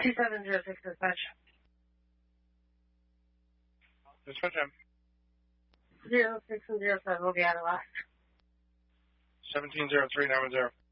2706 dispatch. Dispatch M. 06 and 07 will be out of last. 170390.